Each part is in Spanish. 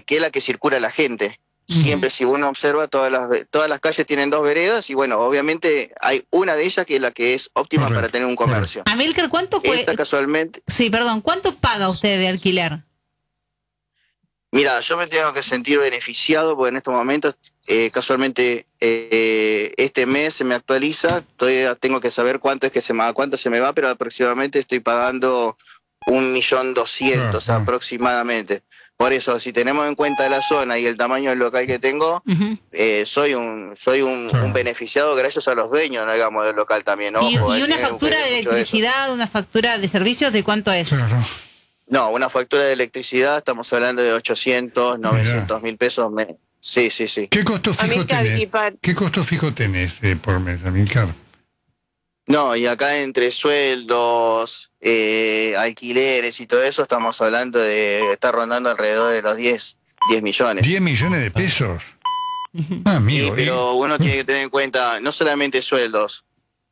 que es la que circula la gente. Siempre, si uno observa, todas las calles tienen 2 veredas y bueno, obviamente hay una de ellas que es la que es óptima para tener un comercio. Amílcar, ¿cuánto Esta casualmente... Sí, perdón, ¿cuánto paga usted de alquiler? Mira, yo me tengo que sentir beneficiado porque en estos momentos, casualmente, este mes se me actualiza, todavía tengo que saber cuánto se me va, pero aproximadamente estoy pagando 1.200.000 aproximadamente. Por eso, si tenemos en cuenta la zona y el tamaño del local que tengo, soy un beneficiado gracias a los dueños, digamos, del local también. Ojo, ¿Y una factura de electricidad, una factura de servicios, de cuánto es? Claro. No, una factura de electricidad, estamos hablando de 800, 900.000 pesos. Sí. ¿Qué costo fijo tenés? ¿Qué costo fijo tenés por mes, Amílcar? No, y acá entre sueldos, alquileres y todo eso, estamos hablando de estar rondando alrededor de los 10 millones. ¿10 millones de pesos? Amigo. Sí, pero uno tiene que tener en cuenta no solamente sueldos,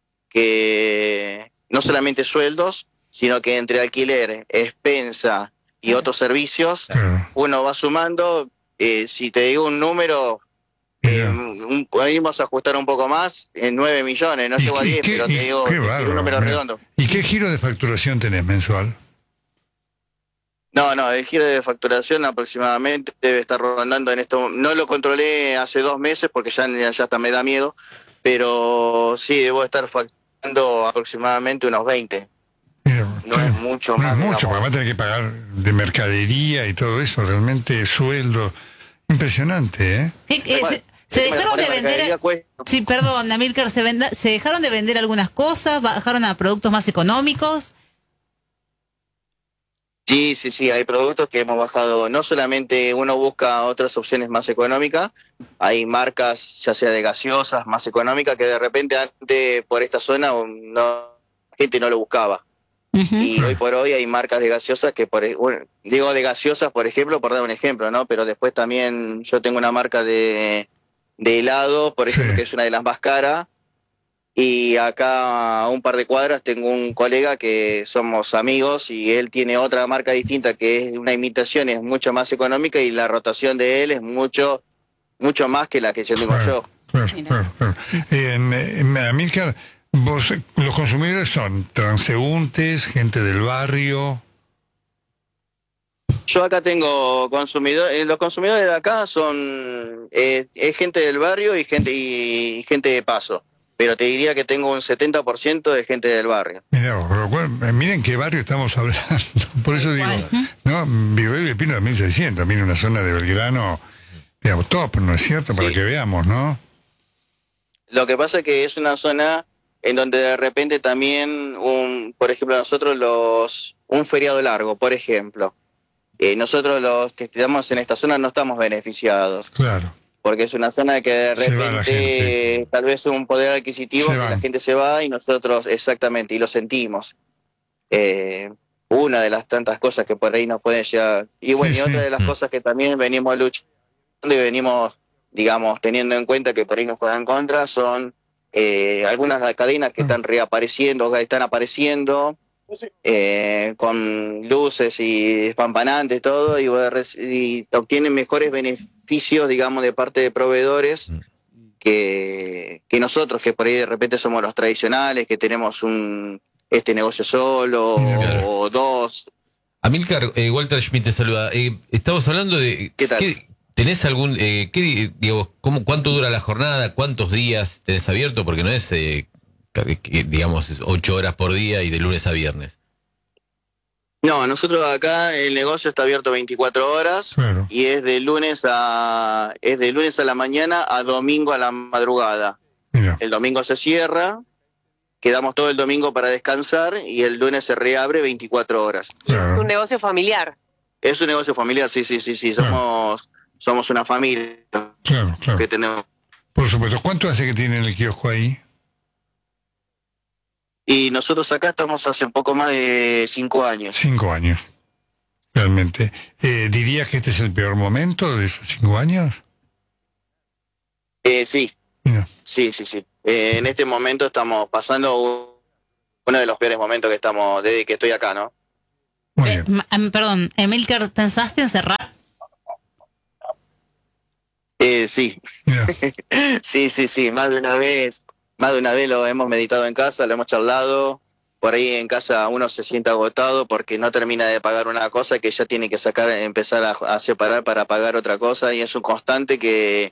sino que entre alquiler, expensa y otros servicios, uno va sumando, si te digo un número, podemos ajustar un poco más, en 9 millones, no llego a 10, pero te digo un número redondo. ¿Y qué giro de facturación tenés mensual? No, el giro de facturación aproximadamente debe estar rondando en esto, no lo controlé hace 2 meses porque ya hasta me da miedo, pero sí, debo estar facturando aproximadamente unos 20. No es mucho más. No es mucho, porque va a tener que pagar de mercadería y todo eso, realmente sueldo. Impresionante, ¿eh? Se dejaron de vender... Sí, perdón, Amílcar, se dejaron de vender algunas cosas, bajaron a productos más económicos. Sí, hay productos que hemos bajado. No solamente uno busca otras opciones más económicas, hay marcas, ya sea de gaseosas, más económicas, que de repente antes por esta zona la gente no lo buscaba. Y hoy por hoy hay marcas de gaseosas que, digo de gaseosas, por ejemplo, por dar un ejemplo, ¿no? Pero después también yo tengo una marca de helado, por ejemplo, que es una de las más caras. Y acá a un par de cuadras tengo un colega que somos amigos y él tiene otra marca distinta que es una imitación, es mucho más económica y la rotación de él es mucho más que la que yo tengo yo. Claro. Amílcar, los consumidores son transeúntes, gente del barrio. Yo acá tengo consumidores, los consumidores de acá son es gente del barrio y gente de paso. Pero te diría que tengo un 70% de gente del barrio. Miren qué barrio estamos hablando. Por eso digo, ¿no? Virrey del Pino de 1600, miren una zona de Belgrano, digamos, top, ¿no es cierto? Para que veamos, ¿no? Lo que pasa es que es una zona en donde de repente también, por ejemplo, nosotros un feriado largo, por ejemplo, nosotros los que estamos en esta zona no estamos beneficiados. Claro. Porque es una zona que de repente tal vez un poder adquisitivo que la gente se va y nosotros, exactamente, y lo sentimos. Una de las tantas cosas que por ahí nos pueden llegar. Y bueno, y otra de las cosas que también venimos luchando y venimos, digamos, teniendo en cuenta que por ahí nos juegan en contra son algunas cadenas que están reapareciendo, que están apareciendo, con luces y espampanantes, todo, y obtienen mejores beneficios, digamos, de parte de proveedores que nosotros, que por ahí de repente somos los tradicionales, que tenemos este negocio solo o dos. Amílcar, Walter Schmidt te saluda. Estamos hablando de... ¿Qué tal? ¿Tenés algún... cuánto dura la jornada? ¿Cuántos días tenés abierto? Porque no es... digamos, 8 horas por día y de lunes a viernes. No, nosotros acá el negocio está abierto 24 horas y es de lunes a la mañana a domingo a la madrugada. El domingo se cierra, quedamos todo el domingo para descansar y el lunes se reabre 24 horas. Es un negocio familiar. Es un negocio familiar, sí. Somos una familia. Claro. Que tenemos. Por supuesto. ¿Cuánto hace que tienen el kiosco ahí? Y nosotros acá estamos hace un poco más de 5 años. 5 años, realmente. ¿Dirías que este es el peor momento de esos 5 años? Sí. Sí. En este momento estamos pasando uno de los peores momentos que estamos desde que estoy acá, ¿no? Muy bien. Perdón, Amílcar, ¿pensaste en cerrar? Sí. Mira. Sí, más de una vez lo hemos meditado en casa, lo hemos charlado. Por ahí en casa uno se siente agotado porque no termina de pagar una cosa que ya tiene que empezar a separar para pagar otra cosa, y es un constante que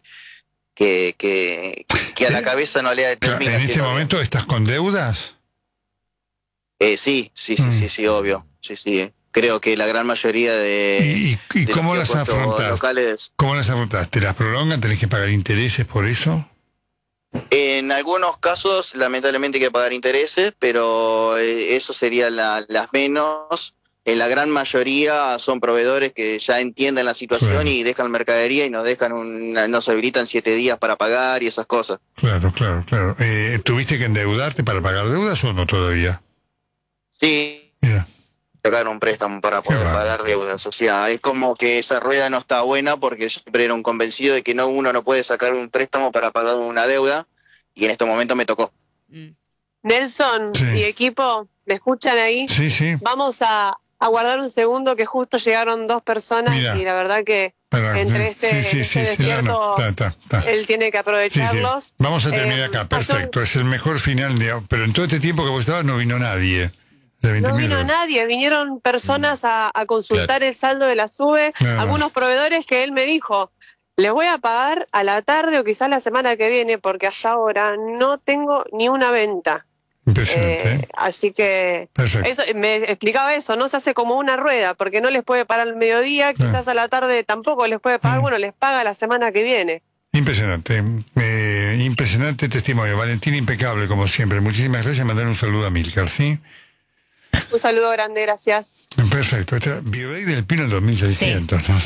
a la cabeza no le termina. ¿En este momento estás con deudas? Sí, obvio. Sí. Creo que la gran mayoría de... ¿Y cómo las afrontás? Locales, ¿Cómo las afrontás? ¿Te las prolongan? ¿Tenés que pagar intereses por eso? en algunos casos, lamentablemente, hay que pagar intereses, pero eso sería las menos. En la gran mayoría son proveedores que ya entienden la situación, claro, y dejan mercadería y nos habilitan 7 días para pagar y esas cosas. Claro. ¿Tuviste que endeudarte para pagar deudas o no todavía? Sí. Mira. Sacar un préstamo para poder pagar deudas. O sea, es como que esa rueda no está buena, porque yo siempre era un convencido de que uno no puede sacar un préstamo para pagar una deuda, y en este momento me tocó. Nelson y equipo, ¿me escuchan ahí? Sí. Vamos a guardar un segundo, que justo llegaron 2 personas. Mira, y la verdad que entre este desierto él tiene que aprovecharlos. Sí. Vamos a terminar acá, perfecto. Es el mejor final, pero en todo este tiempo que vos estabas no vino nadie. No vino nadie, vinieron personas a consultar el saldo de la SUBE, algunos proveedores que él me dijo, les voy a pagar a la tarde o quizás la semana que viene, porque hasta ahora no tengo ni una venta. Impresionante. Así que eso, me explicaba eso, no se hace como una rueda, porque no les puede pagar al mediodía, quizás a la tarde tampoco les puede pagar, bueno, les paga la semana que viene. Impresionante, impresionante testimonio. Valentina, impecable como siempre. Muchísimas gracias. Mandar un saludo a Milcar, ¿sí? Un saludo grande, gracias. Perfecto. Virrey del Pino en 2600, sí. ¿No?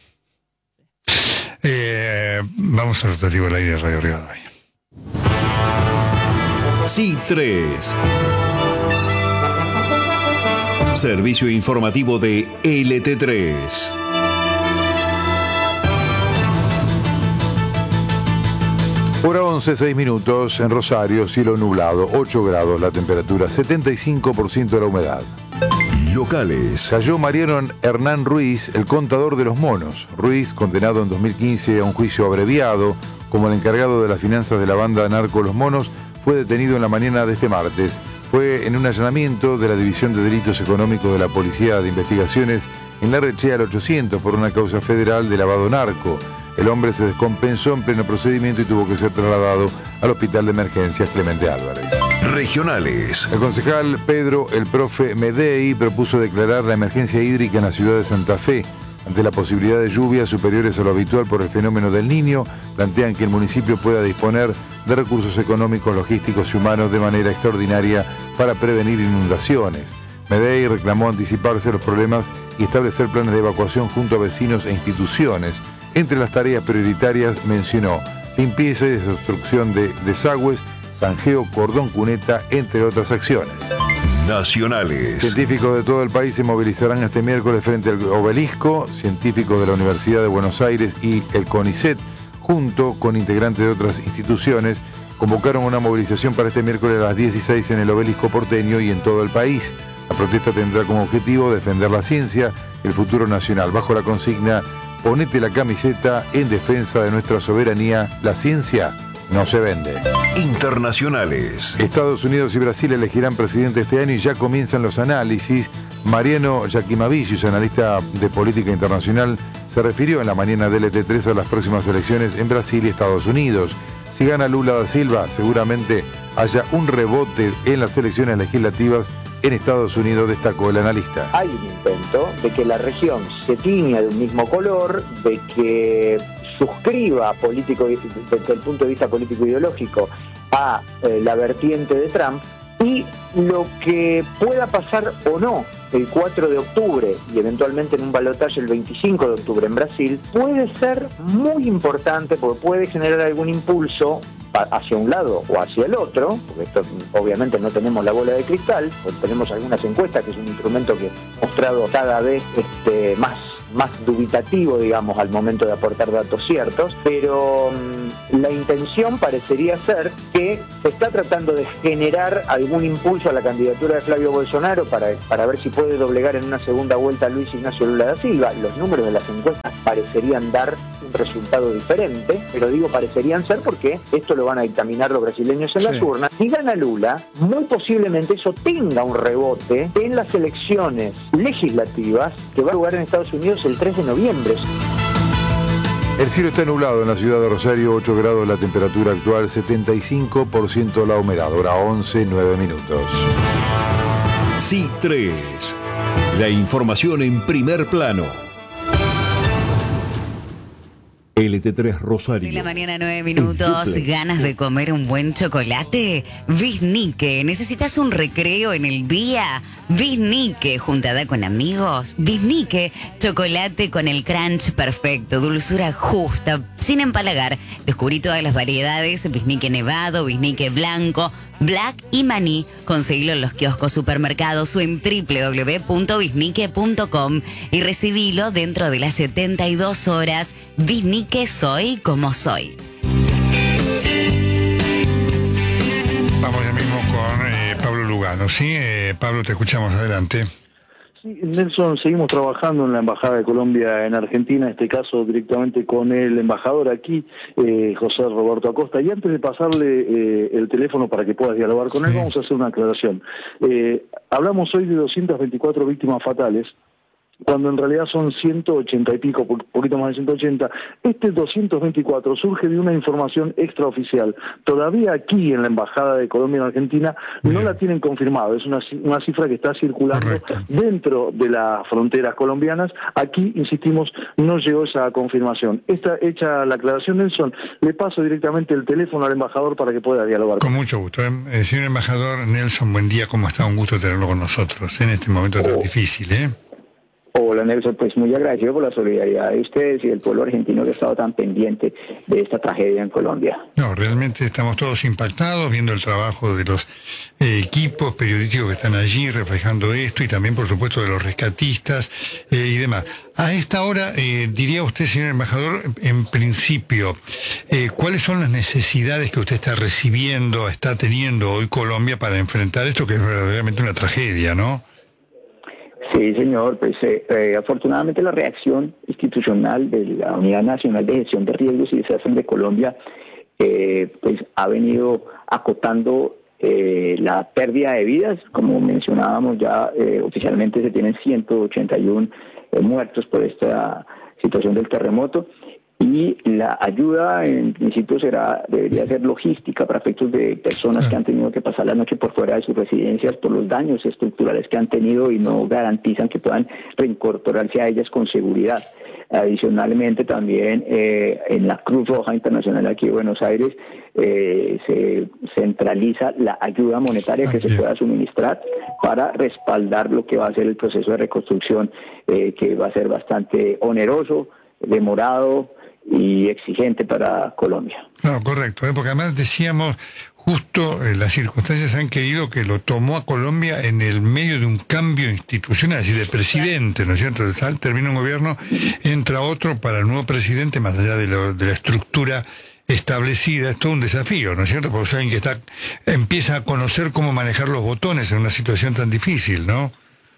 Vamos al rotativo al aire de Radio Rivadavia. Sí, 3. Servicio informativo de LT3. Hora 11, 6 minutos, en Rosario, cielo nublado, 8 grados la temperatura, 75% de la humedad. Locales. Cayó Mariano Hernán Ruiz, el contador de los monos. Ruiz, condenado en 2015 a un juicio abreviado como el encargado de las finanzas de la banda narco Los Monos, fue detenido en la mañana de este martes. Fue en un allanamiento de la División de Delitos Económicos de la Policía de Investigaciones en la Rechea al 800 por una causa federal de lavado narco. El hombre se descompensó en pleno procedimiento y tuvo que ser trasladado al Hospital de Emergencias Clemente Álvarez. Regionales. El concejal Pedro el Profe Medei propuso declarar la emergencia hídrica en la ciudad de Santa Fe. Ante la posibilidad de lluvias superiores a lo habitual por el fenómeno del Niño, plantean que el municipio pueda disponer de recursos económicos, logísticos y humanos de manera extraordinaria para prevenir inundaciones. Medei reclamó anticiparse a los problemas y establecer planes de evacuación junto a vecinos e instituciones. Entre las tareas prioritarias mencionó limpieza y desobstrucción de desagües, zanjeo, cordón cuneta, entre otras acciones. Nacionales. Científicos de todo el país se movilizarán este miércoles frente al obelisco. Científicos de la Universidad de Buenos Aires y el CONICET, junto con integrantes de otras instituciones, convocaron una movilización para este miércoles a las 16 en el obelisco porteño y en todo el país. La protesta tendrá como objetivo defender la ciencia, el futuro nacional, bajo la consigna «Ponete la camiseta en defensa de nuestra soberanía, la ciencia no se vende». Internacionales. Estados Unidos y Brasil elegirán presidente este año y ya comienzan los análisis. Mariano Giacchimavicius, analista de política internacional, se refirió en la mañana de LT3 a las próximas elecciones en Brasil y Estados Unidos. Si gana Lula da Silva, seguramente haya un rebote en las elecciones legislativas en Estados Unidos, destacó el analista. Hay un intento de que la región se tiña de un mismo color, de que suscriba político, desde el punto de vista político-ideológico a la vertiente de Trump, y lo que pueda pasar o no el 4 de octubre y eventualmente en un balotaje el 25 de octubre en Brasil puede ser muy importante, porque puede generar algún impulso hacia un lado o hacia el otro, porque esto obviamente no tenemos la bola de cristal, pues tenemos algunas encuestas, que es un instrumento que ha mostrado cada vez más más dubitativo, digamos, al momento de aportar datos ciertos, pero la intención parecería ser que se está tratando de generar algún impulso a la candidatura de Flavio Bolsonaro para ver si puede doblegar en una segunda vuelta a Luis Ignacio Lula da Silva. Los números de las encuestas parecerían dar un resultado diferente, pero digo parecerían ser porque esto lo van a dictaminar los brasileños en las urnas. Si gana Lula, muy posiblemente eso tenga un rebote en las elecciones legislativas que va a lugar en Estados Unidos el 3 de noviembre. El cielo está nublado en la ciudad de Rosario, 8 grados la temperatura actual, 75% la humedad, hora 11, 9 minutos. Sí 3. La información en primer plano. LT3 Rosario. De la mañana, 9 minutos. ¿Ganas de comer un buen chocolate? Biznique. ¿Necesitas un recreo en el día? Biznique. ¿Juntada con amigos? Biznique. Chocolate con el crunch perfecto, dulzura justa, sin empalagar. Descubrí todas las variedades: Biznique nevado, Biznique blanco, black y maní. Conseguilo en los kioscos, supermercados o en www.biznique.com y recibilo dentro de las 72 horas. Biznique, soy como soy. Vamos ya mismo con Pablo Lugano, ¿sí? Pablo, te escuchamos, adelante. Sí, Nelson, seguimos trabajando en la Embajada de Colombia en Argentina, en este caso directamente con el embajador aquí, José Roberto Acosta. Y antes de pasarle el teléfono para que puedas dialogar con él, vamos a hacer una aclaración. Hablamos hoy de 224 víctimas fatales, cuando en realidad son 180 y pico, poquito más de 180. Este 224 surge de una información extraoficial. Todavía aquí en la Embajada de Colombia en Argentina no la tienen confirmado. Es una cifra que está circulando dentro de las fronteras colombianas. Aquí, insistimos, no llegó esa confirmación. Hecha la aclaración, Nelson, le paso directamente el teléfono al embajador para que pueda dialogar. Con mucho gusto. Señor embajador Nelson, buen día. ¿Cómo está? Un gusto tenerlo con nosotros en este momento tan difícil, Hola Nelson, pues muy agradecido por la solidaridad de ustedes y del pueblo argentino que ha estado tan pendiente de esta tragedia en Colombia. No, realmente estamos todos impactados viendo el trabajo de los equipos periodísticos que están allí reflejando esto y también por supuesto de los rescatistas y demás. A esta hora, diría usted, señor embajador, en principio, ¿cuáles son las necesidades que usted está recibiendo, está teniendo hoy Colombia para enfrentar esto que es verdaderamente una tragedia, ¿no? Sí, señor, pues afortunadamente la reacción institucional de la Unidad Nacional de Gestión de Riesgos y Desastres de Colombia pues ha venido acotando la pérdida de vidas. Como mencionábamos ya, oficialmente se tienen 181 muertos por esta situación del terremoto. Y la ayuda en principio debería ser logística para efectos de personas que han tenido que pasar la noche por fuera de sus residencias por los daños estructurales que han tenido y no garantizan que puedan reincorporarse a ellas con seguridad. Adicionalmente también en la Cruz Roja Internacional aquí de Buenos Aires se centraliza la ayuda monetaria que se pueda suministrar para respaldar lo que va a ser el proceso de reconstrucción, que va a ser bastante oneroso, demorado y exigente para Colombia. No, correcto, porque además decíamos, justo las circunstancias han querido que lo tomó a Colombia en el medio de un cambio institucional, es decir, de presidente, ¿no es cierto? Termina un gobierno, entra otro para el nuevo presidente, más allá de la estructura establecida. Es todo un desafío, ¿no es cierto? Porque saben que empieza a conocer cómo manejar los botones en una situación tan difícil, ¿no?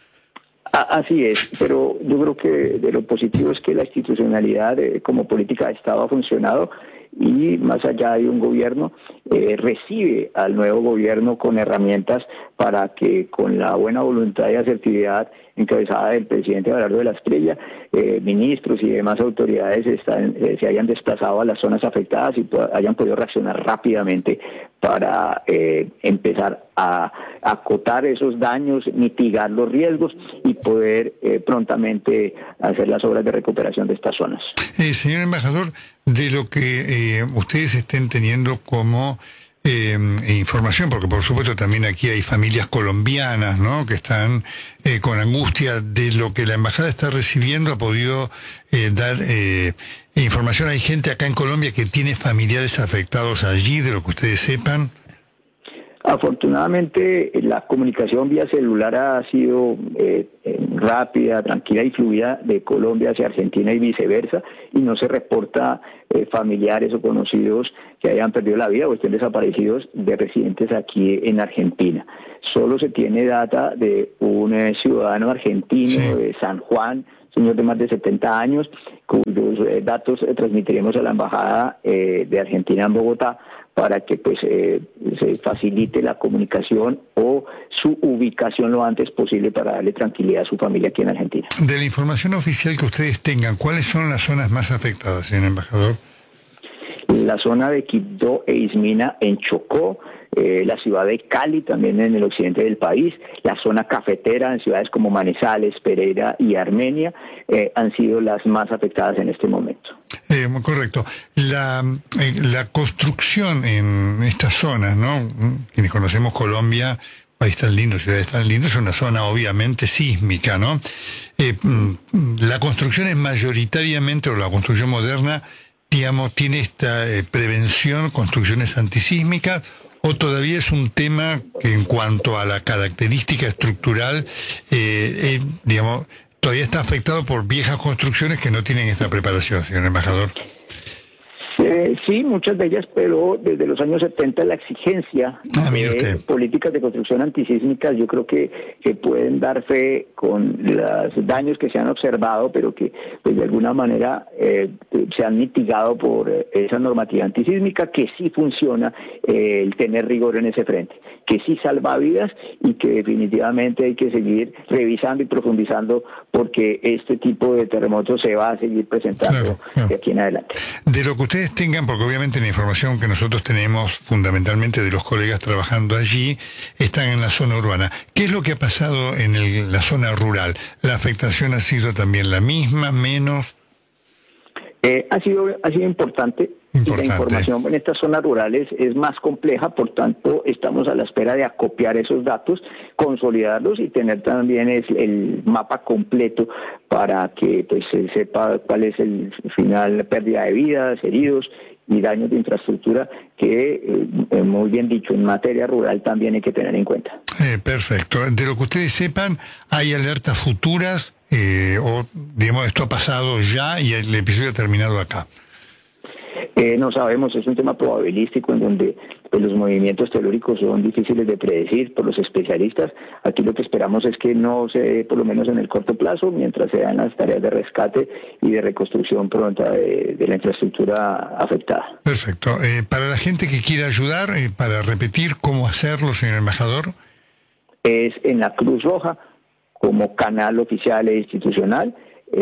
Así es, pero yo creo que de lo positivo es que la institucionalidad como política de Estado ha funcionado y más allá de un gobierno, recibe al nuevo gobierno con herramientas para que con la buena voluntad y asertividad encabezada del presidente Abelardo de la Espriella, ministros y demás autoridades se hayan desplazado a las zonas afectadas y hayan podido reaccionar rápidamente para empezar a acotar esos daños, mitigar los riesgos y poder prontamente hacer las obras de recuperación de estas zonas. Señor embajador, de lo que ustedes estén teniendo como información, porque por supuesto también aquí hay familias colombianas, ¿no?, que están con angustia de lo que la embajada está recibiendo, ha podido dar información. ¿Hay gente acá en Colombia que tiene familiares afectados allí, de lo que ustedes sepan? Afortunadamente la comunicación vía celular ha sido rápida, tranquila y fluida de Colombia hacia Argentina y viceversa, y no se reporta familiares o conocidos que hayan perdido la vida o estén desaparecidos de residentes aquí en Argentina. Solo se tiene data de un ciudadano argentino de San Juan, señor de más de 70 años, cuyos datos transmitiremos a la Embajada de Argentina en Bogotá para que pues se facilite la comunicación o su ubicación lo antes posible para darle tranquilidad a su familia aquí en Argentina. De la información oficial que ustedes tengan, ¿cuáles son las zonas más afectadas, señor embajador? La zona de Quibdó e Ismina en Chocó, la ciudad de Cali también en el occidente del país, la zona cafetera en ciudades como Manizales, Pereira y Armenia han sido las más afectadas en este momento. Correcto. La construcción en estas zonas, ¿no? Quienes conocemos Colombia, país tan lindo, ciudades tan lindas, es una zona obviamente sísmica, ¿no? La construcción es mayoritariamente, o la construcción moderna, digamos, tiene esta prevención, construcciones antisísmicas, o todavía es un tema que en cuanto a la característica estructural, digamos, todavía está afectado por viejas construcciones que no tienen esta preparación, señor embajador. Sí, muchas de ellas, pero desde los años 70 la exigencia de políticas de construcción antisísmicas yo creo que pueden dar fe con los daños que se han observado, pero que pues, de alguna manera se han mitigado por esa normativa antisísmica, que sí funciona el tener rigor en ese frente, que sí salva vidas y que definitivamente hay que seguir revisando y profundizando porque este tipo de terremotos se va a seguir presentando de aquí en adelante. De lo que ustedes tengan, porque obviamente la información que nosotros tenemos fundamentalmente de los colegas trabajando allí, están en la zona urbana. ¿Qué es lo que ha pasado en la zona rural? ¿La afectación ha sido también la misma, menos? Ha sido importante. Y la información en estas zonas rurales es más compleja, por tanto estamos a la espera de acopiar esos datos, consolidarlos y tener también el mapa completo para que pues se sepa cuál es el final, pérdida de vidas, heridos y daños de infraestructura que, muy bien dicho, en materia rural también hay que tener en cuenta. Perfecto. De lo que ustedes sepan, ¿hay alertas futuras o, digamos, esto ha pasado ya y el episodio ha terminado acá? No sabemos, es un tema probabilístico en donde pues, los movimientos telúricos son difíciles de predecir por los especialistas. Aquí lo que esperamos es que no se dé, por lo menos en el corto plazo, mientras se dan las tareas de rescate y de reconstrucción pronta de la infraestructura afectada. Perfecto. Para la gente que quiera ayudar, para repetir cómo hacerlo, señor embajador. Es en la Cruz Roja, como canal oficial e institucional,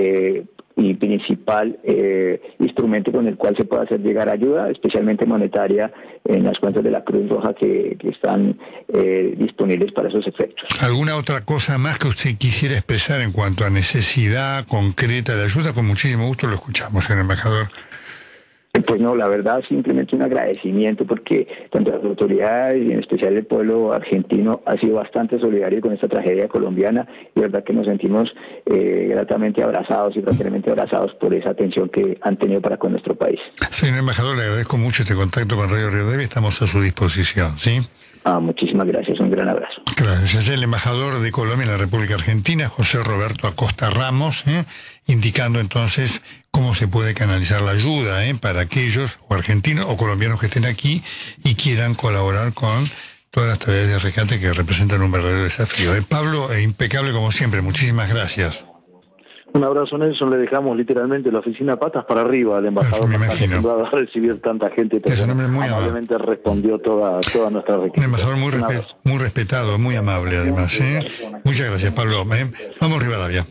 y principal instrumento con el cual se puede hacer llegar ayuda, especialmente monetaria, en las cuentas de la Cruz Roja que están disponibles para esos efectos. ¿Alguna otra cosa más que usted quisiera expresar en cuanto a necesidad concreta de ayuda? Con muchísimo gusto lo escuchamos, señor embajador. Pues no, la verdad simplemente un agradecimiento porque tanto las autoridades y en especial el pueblo argentino ha sido bastante solidario con esta tragedia colombiana y la verdad que nos sentimos gratamente abrazados y fraternamente abrazados por esa atención que han tenido para con nuestro país. Señor embajador, le agradezco mucho este contacto con Radio Rivadavia, estamos a su disposición, ¿sí? Muchísimas gracias, un gran abrazo. Gracias. El embajador de Colombia en la República Argentina, José Roberto Acosta Ramos, indicando entonces cómo se puede canalizar la ayuda para aquellos o argentinos o colombianos que estén aquí y quieran colaborar con todas las tareas de rescate que representan un verdadero desafío. Pablo, impecable como siempre, muchísimas gracias. Un abrazo, Nelson. Le dejamos literalmente la oficina patas para arriba al embajador. Me imagino. Acostumbrado a recibir tanta gente. Es un hombre muy amablemente respondió toda nuestra requisitos. Un embajador muy respetado, muy amable además. Muchas gracias, Pablo. Vamos Rivadavia.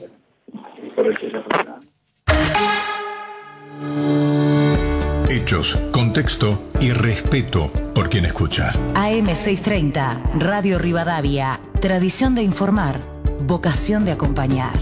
Hechos, contexto y respeto por quien escucha. AM630, Radio Rivadavia. Tradición de informar, vocación de acompañar.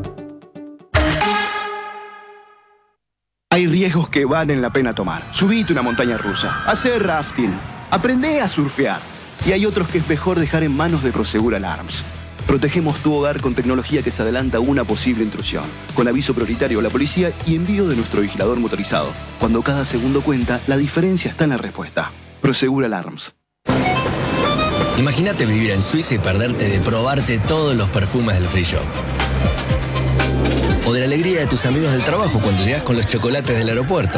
Hay riesgos que valen la pena tomar. Subite una montaña rusa, hacer rafting, aprende a surfear. Y hay otros que es mejor dejar en manos de Prosegur Alarms. Protegemos tu hogar con tecnología que se adelanta a una posible intrusión, con aviso prioritario a la policía y envío de nuestro vigilador motorizado. Cuando cada segundo cuenta, la diferencia está en la respuesta. Prosegur Alarms. Imagínate vivir en Suiza y perderte de probarte todos los perfumes del free shop. O de la alegría de tus amigos del trabajo cuando llegas con los chocolates del aeropuerto.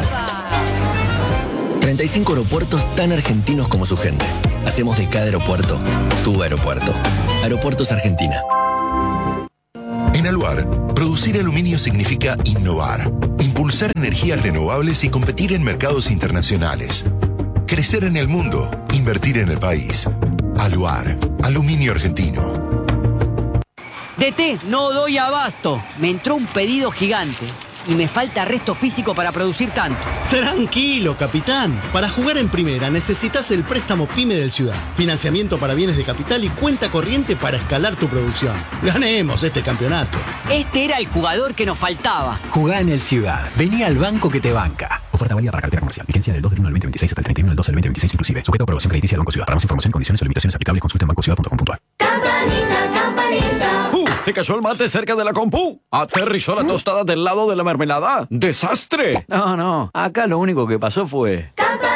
35 aeropuertos tan argentinos como su gente. Hacemos de cada aeropuerto tu aeropuerto. Aeropuertos Argentina. En Aluar, producir aluminio significa innovar, impulsar energías renovables y competir en mercados internacionales. Crecer en el mundo, invertir en el país. Aluar, aluminio argentino. DT, no doy abasto. Me entró un pedido gigante y me falta resto físico para producir tanto. Tranquilo, capitán. Para jugar en primera necesitas el préstamo PYME del Ciudad. Financiamiento para bienes de capital y cuenta corriente para escalar tu producción. Ganemos este campeonato. Este era el jugador que nos faltaba. Jugá en el Ciudad. Vení al banco que te banca. Oferta válida para cartera comercial. Vigencia del 2 del 1 del 2026 hasta el 31 del 12 del 2026 inclusive. Sujeto a aprobación crediticia del Banco Ciudad. Para más información, condiciones o limitaciones aplicables, consulta en bancociudad.com.ar. Se cayó el mate cerca de la compu. Aterrizó la tostada del lado de la mermelada. ¡Desastre! No. Acá lo único que pasó fue...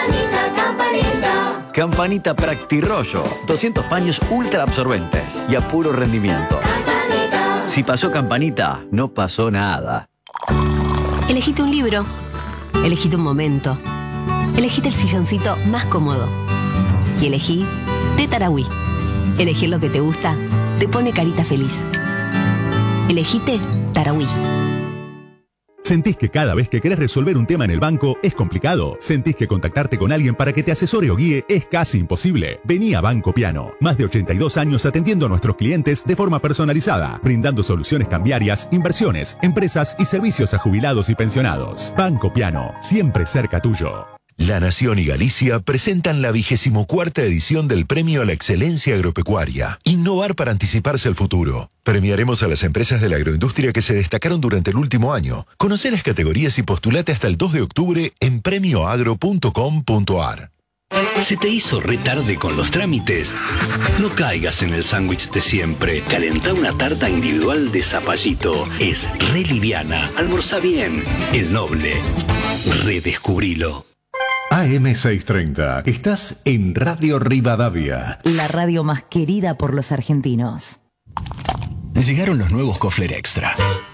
Campanita Practirollo. 200 paños ultra absorbentes y a puro rendimiento. Si pasó Campanita, no pasó nada. Elegite un libro. Elegite un momento. Elegite el silloncito más cómodo. Y elegí de Tarahui. Elegir lo que te gusta te pone carita feliz. Elegite Tarahui. ¿Sentís que cada vez que querés resolver un tema en el banco es complicado? ¿Sentís que contactarte con alguien para que te asesore o guíe es casi imposible? Vení a Banco Piano. Más de 82 años atendiendo a nuestros clientes de forma personalizada, brindando soluciones cambiarias, inversiones, empresas y servicios a jubilados y pensionados. Banco Piano, siempre cerca tuyo. La Nación y Galicia presentan la 24ª edición del Premio a la Excelencia Agropecuaria. Innovar para anticiparse al futuro. Premiaremos a las empresas de la agroindustria que se destacaron durante el último año. Conoce las categorías y postulate hasta el 2 de octubre en premioagro.com.ar. ¿Se te hizo re tarde con los trámites? No caigas en el sándwich de siempre. Calentá una tarta individual de zapallito. Es re liviana. Almorzá bien. El Noble. Redescubrilo. AM630. Estás en Radio Rivadavia. La radio más querida por los argentinos. Llegaron los nuevos Kofler Extra.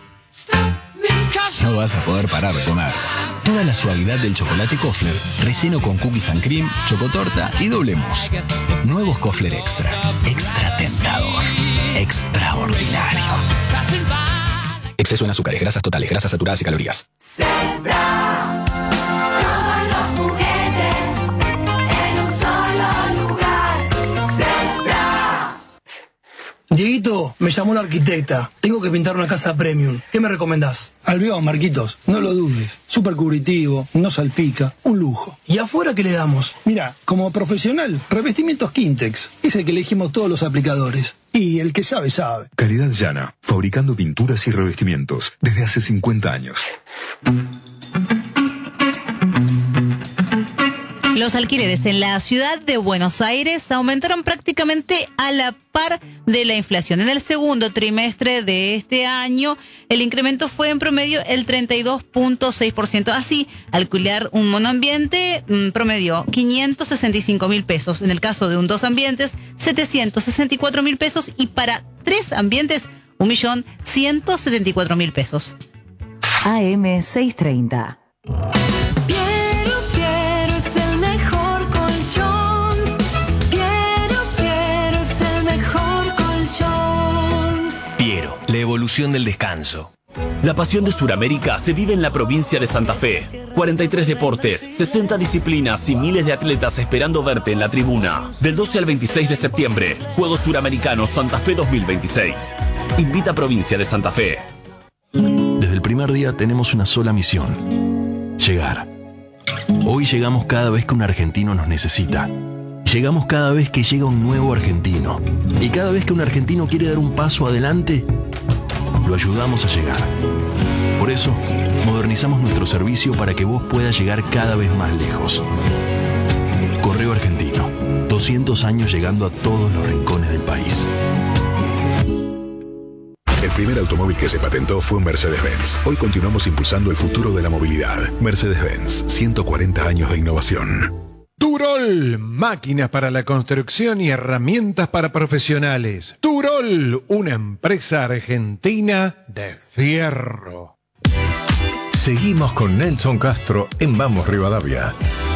No vas a poder parar de comer. Toda la suavidad del chocolate Kofler, relleno con cookies and cream, chocotorta y doble mousse. Nuevos Kofler Extra. Extra tentador. Extraordinario. Exceso en azúcares, grasas totales, grasas saturadas y calorías. Dieguito, me llamó la arquitecta. Tengo que pintar una casa premium. ¿Qué me recomendás? Alveón, Marquitos. No lo dudes. Súper cubritivo, no salpica. Un lujo. ¿Y afuera qué le damos? Mira, como profesional, revestimientos Quintex. Es el que elegimos todos los aplicadores. Y el que sabe, sabe. Calidad llana. Fabricando pinturas y revestimientos. Desde hace 50 años. Los alquileres en la ciudad de Buenos Aires aumentaron prácticamente a la par de la inflación. En el segundo trimestre de este año, el incremento fue en promedio el 32.6%. Así, alquilar un monoambiente promedió 565.000 pesos. En el caso de un dos ambientes, 764.000 pesos. Y para tres ambientes, 1.174.000 pesos. AM630. Piero, la evolución del descanso. La pasión de Sudamérica se vive en la provincia de Santa Fe. 43 deportes, 60 disciplinas y miles de atletas esperando verte en la tribuna. Del 12 al 26 de septiembre, Juegos Suramericanos Santa Fe 2026. Invita a Provincia de Santa Fe. Desde el primer día tenemos una sola misión: llegar. Hoy llegamos cada vez que un argentino nos necesita. Llegamos cada vez que llega un nuevo argentino. Y cada vez que un argentino quiere dar un paso adelante, lo ayudamos a llegar. Por eso, modernizamos nuestro servicio para que vos puedas llegar cada vez más lejos. Correo Argentino. 200 años llegando a todos los rincones del país. El primer automóvil que se patentó fue un Mercedes-Benz. Hoy continuamos impulsando el futuro de la movilidad. Mercedes-Benz, 140 años de innovación. Turol, máquinas para la construcción y herramientas para profesionales. Turol, una empresa argentina de fierro. Seguimos con Nelson Castro en Vamos Rivadavia.